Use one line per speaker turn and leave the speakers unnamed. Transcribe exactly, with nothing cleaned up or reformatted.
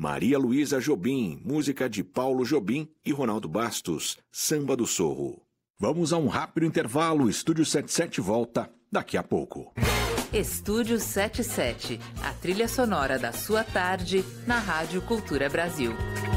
Maria Luísa Jobim, música de Paulo Jobim e Ronaldo Bastos, Samba do Sorro. Vamos a um rápido intervalo, Estúdio setenta e sete volta daqui a pouco.
Estúdio setenta e sete, a trilha sonora da sua tarde na Rádio Cultura Brasil.